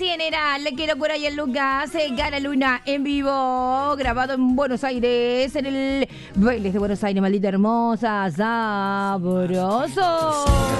¿Quién era? Le quiero por ahí en Lucas, Gana Luna en vivo, grabado en Buenos Aires, en el Bailes de Buenos Aires, maldita hermosa, sabroso.